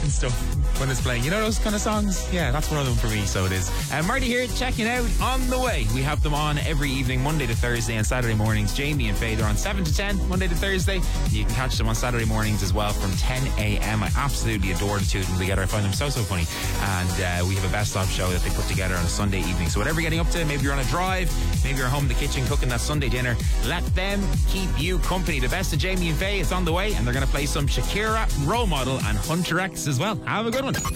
and stuff when it's playing. You know those kind of songs? Yeah, that's one of them for me, so it is. Marty here, checking out on the way. We have them on every evening, Monday to Thursday, and Saturday mornings. Jamie and Faye, they're on 7 to 10, Monday to Thursday. You can catch them on Saturday mornings as well from 10 a.m. I absolutely adore the two of them together. I find them so funny. And we have a best-of show that they put together on a Sunday evening. So whatever you're getting up to, maybe you're on a drive, maybe you're home in the kitchen cooking that Sunday dinner, let them keep you company. The best of Jamie and Faye, it's on the way, and they're going to play some Shakira, Role Model, and Hunter X as well. Have a good one. The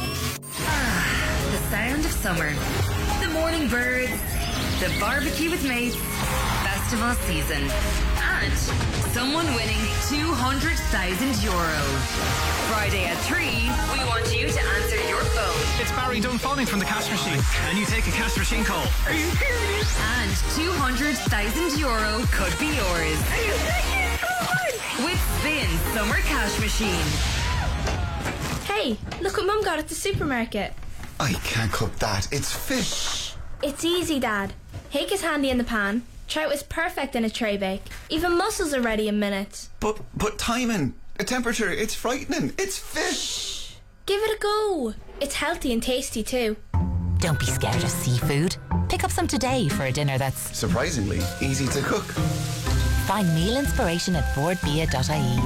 sound of summer. The morning birds. The barbecue with mates. Festival season. And someone winning €200,000. Friday at 3, we want you to answer your phone. It's Barry Dunphoning from the cash machine, and you take a cash machine call. Are you serious? And €200,000 could be yours. Are you serious? With Spin Summer Cash Machine. Hey, look what Mum got at the supermarket. I can't cook that. It's fish. It's easy, Dad. Hake is handy in the pan. Trout is perfect in a tray bake. Even mussels are ready in minutes. But timing, a temperature, it's frightening. It's fish. Give it a go. It's healthy and tasty too. Don't be scared of seafood. Pick up some today for a dinner that's surprisingly easy to cook. Find meal inspiration at boardbia.ie.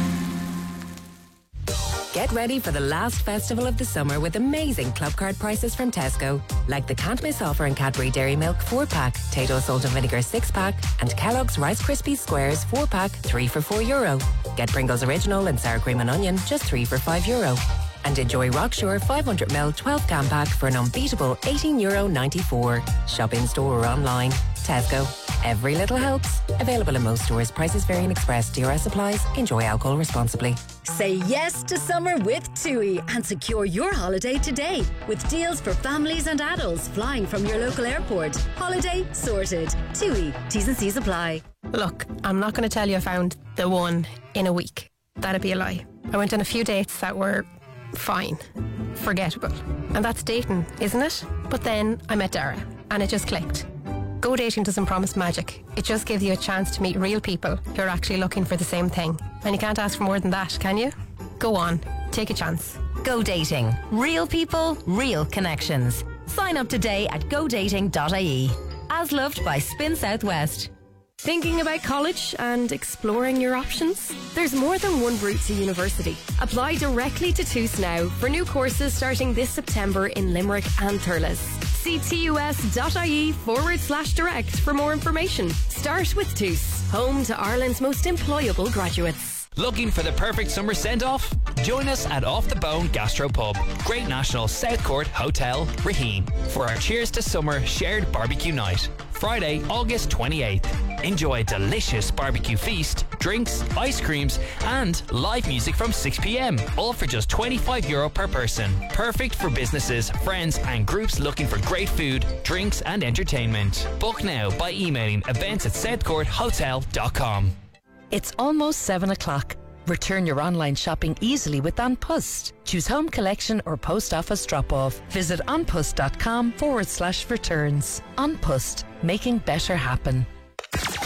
Get ready for the last festival of the summer with amazing club card prices from Tesco. Like the can't miss offer in Cadbury Dairy Milk 4-pack, Tayto Salt and Vinegar 6-pack, and Kellogg's Rice Krispies Squares 4-pack, 3 for €4. Get Pringles Original and Sour Cream and Onion, just 3 for €5. And enjoy Rockshore 500ml 12-can pack for an unbeatable €18.94. Shop in store or online. Tesco. Every little helps. Available in most stores. Prices vary and express. DRS applies. Enjoy alcohol responsibly. Say yes to summer with TUI and secure your holiday today with deals for families and adults flying from your local airport. Holiday sorted. TUI. T's and C's apply. Look, I'm not going to tell you I found the one in a week. That'd be a lie. I went on a few dates that were fine, forgettable. And that's dating, isn't it? But then I met Dara and it just clicked. Go dating doesn't promise magic. It just gives you a chance to meet real people who are actually looking for the same thing. And you can't ask for more than that, can you? Go on, take a chance. Go dating. Real people, real connections. Sign up today at godating.ie. As loved by Spin Southwest. Thinking about college and exploring your options? There's more than one route to university. Apply directly to TUS now for new courses starting this September in Limerick and Thurles. See tus.ie/direct for more information. Start with TUS, home to Ireland's most employable graduates. Looking for the perfect summer send-off? Join us at Off the Bone Gastro Pub, Great National South Court Hotel, Raheen, for our Cheers to Summer shared barbecue night. Friday, August 28th. Enjoy a delicious barbecue feast, drinks, ice creams, and live music from 6 p.m. All for just €25 per person. Perfect for businesses, friends, and groups looking for great food, drinks, and entertainment. Book now by emailing events@southcourthotel.com. It's almost 7 o'clock. Return your online shopping easily with An Post. Choose home collection or post office drop-off. Visit anpost.com/returns. An Post, making better happen.